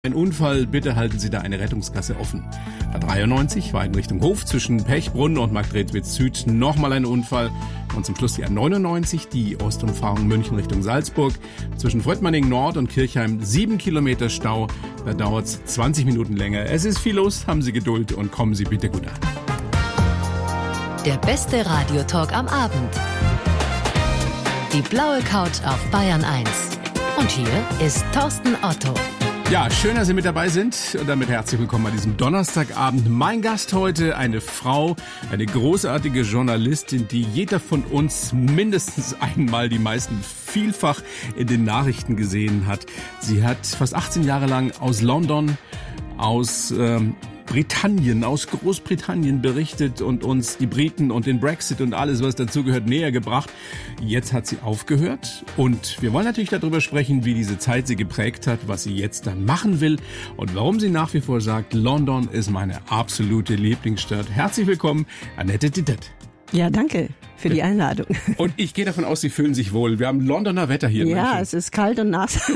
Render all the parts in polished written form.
Ein Unfall, bitte halten Sie da eine Rettungsgasse offen. A93 war in Richtung Hof zwischen Pechbrunn und Marktredwitz Süd nochmal ein Unfall. Und zum Schluss die A99, die Ostumfahrung München Richtung Salzburg. Zwischen Fröttmanning Nord und Kirchheim 7 Kilometer Stau. Da dauert es 20 Minuten länger. Es ist viel los, haben Sie Geduld und kommen Sie bitte gut an. Der beste Radiotalk am Abend. Die blaue Couch auf Bayern 1. Und hier ist Thorsten Otto. Ja, schön, dass Sie mit dabei sind und damit herzlich willkommen an diesem Donnerstagabend. Mein Gast heute, eine Frau, eine großartige Journalistin, die jeder von uns mindestens einmal, die meisten vielfach in den Nachrichten gesehen hat. Sie hat fast 18 Jahre lang aus London, aus Britannien, aus Großbritannien berichtet und uns die Briten und den Brexit und alles, was dazugehört, näher gebracht. Jetzt hat sie aufgehört und wir wollen natürlich darüber sprechen, wie diese Zeit sie geprägt hat, was sie jetzt dann machen will und warum sie nach wie vor sagt, London ist meine absolute Lieblingsstadt. Herzlich willkommen, Annette Dittert. Ja, danke für die Einladung. Und ich gehe davon aus, Sie fühlen sich wohl. Wir haben Londoner Wetter hier in München. Ja, es ist kalt und nass.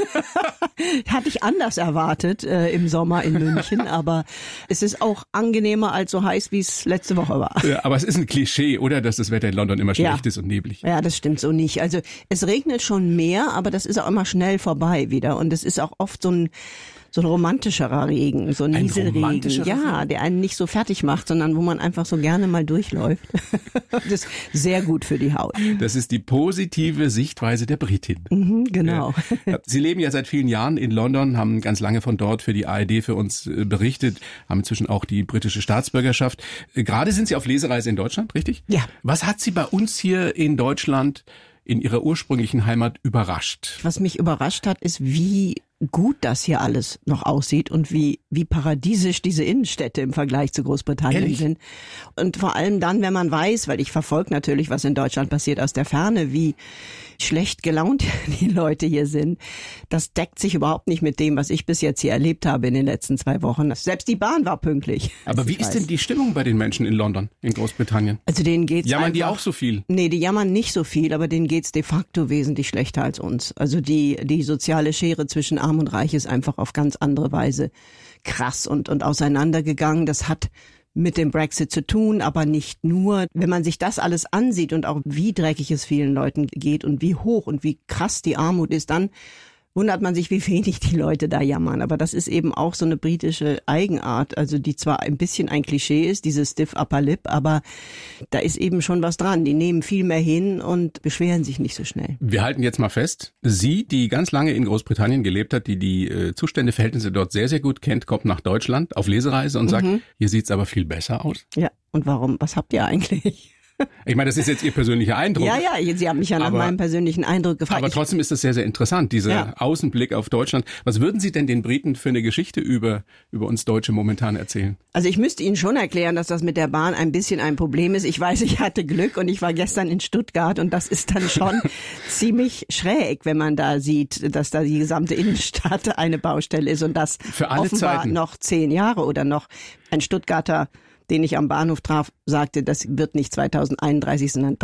Hatte ich anders erwartet im Sommer in München, aber es ist auch angenehmer als so heiß, wie es letzte Woche war. Ja, aber es ist ein Klischee, oder, dass das Wetter in London immer schlecht ist und neblig. Ja, das stimmt so nicht. Also es regnet schon mehr, aber das ist auch immer schnell vorbei wieder und es ist auch oft so ein romantischerer Regen, so ein Nieselregen. Ja, der einen nicht so fertig macht, sondern wo man einfach so gerne mal durchläuft. Das ist sehr gut für die Haut. Das ist die positive Sichtweise der Britin. Genau. Ja. Sie leben ja seit vielen Jahren in London, haben ganz lange von dort für die ARD für uns berichtet, haben inzwischen auch die britische Staatsbürgerschaft. Gerade sind Sie auf Lesereise in Deutschland, richtig? Ja. Was hat Sie bei uns hier in Deutschland in Ihrer ursprünglichen Heimat überrascht? Was mich überrascht hat, ist, wie gut das hier alles noch aussieht und wie paradiesisch diese Innenstädte im Vergleich zu Großbritannien sind. Und vor allem dann, wenn man weiß, weil ich verfolge natürlich, was in Deutschland passiert aus der Ferne, wie schlecht gelaunt die Leute hier sind. Das deckt sich überhaupt nicht mit dem, was ich bis jetzt hier erlebt habe in den letzten 2 Wochen. Selbst die Bahn war pünktlich. Aber wie ist denn die Stimmung bei den Menschen in London, in Großbritannien? Also denen geht's jammern einfach, die auch so viel? Nee, die jammern nicht so viel, aber denen geht's de facto wesentlich schlechter als uns. Also die soziale Schere zwischen Arm und Reich ist einfach auf ganz andere Weise krass und auseinandergegangen. Das hat mit dem Brexit zu tun, aber nicht nur. Wenn man sich das alles ansieht und auch wie dreckig es vielen Leuten geht und wie hoch und wie krass die Armut ist, dann wundert man sich, wie wenig die Leute da jammern. Aber das ist eben auch so eine britische Eigenart, also die zwar ein bisschen ein Klischee ist, dieses stiff upper lip, aber da ist eben schon was dran. Die nehmen viel mehr hin und beschweren sich nicht so schnell. Wir halten jetzt mal fest, Sie, die ganz lange in Großbritannien gelebt hat, die Zustände, Verhältnisse dort sehr, sehr gut kennt, kommt nach Deutschland auf Lesereise und sagt, hier sieht's aber viel besser aus. Ja, und warum? Was habt ihr eigentlich? Ich meine, das ist jetzt Ihr persönlicher Eindruck. Ja, Sie haben mich ja nach meinem persönlichen Eindruck gefragt. Aber trotzdem ist das sehr, sehr interessant, dieser Außenblick auf Deutschland. Was würden Sie denn den Briten für eine Geschichte über uns Deutsche momentan erzählen? Also ich müsste Ihnen schon erklären, dass das mit der Bahn ein bisschen ein Problem ist. Ich weiß, ich hatte Glück und ich war gestern in Stuttgart und das ist dann schon ziemlich schräg, wenn man da sieht, dass da die gesamte Innenstadt eine Baustelle ist und das für alle offenbar Zeiten. Noch 10 Jahre oder noch ein Stuttgarter, den ich am Bahnhof traf, sagte, das wird nicht 2031, sondern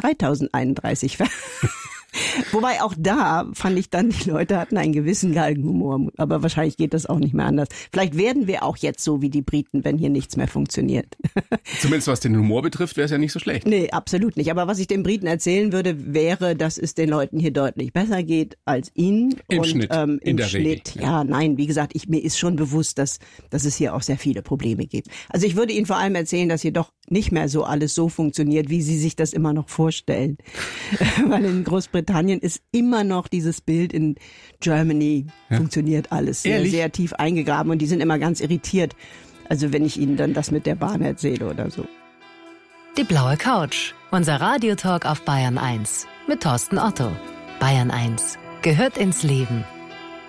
3031. Wobei auch da fand ich dann, die Leute hatten einen gewissen Galgenhumor, aber wahrscheinlich geht das auch nicht mehr anders. Vielleicht werden wir auch jetzt so wie die Briten, wenn hier nichts mehr funktioniert. Zumindest was den Humor betrifft, wäre es ja nicht so schlecht. Nee, absolut nicht. Aber was ich den Briten erzählen würde, wäre, dass es den Leuten hier deutlich besser geht als ihnen. Im Schnitt, in der Regel. Ja, nein, wie gesagt, mir ist schon bewusst, dass es hier auch sehr viele Probleme gibt. Also ich würde Ihnen vor allem erzählen, dass hier doch nicht mehr so alles so funktioniert, wie Sie sich das immer noch vorstellen. Weil in Großbritannien ist immer noch dieses Bild, in Germany funktioniert alles sehr, sehr tief eingegraben und die sind immer ganz irritiert. Also wenn ich Ihnen dann das mit der Bahn erzähle oder so. Die blaue Couch, unser Radiotalk auf Bayern 1 mit Thorsten Otto. Bayern 1 gehört ins Leben.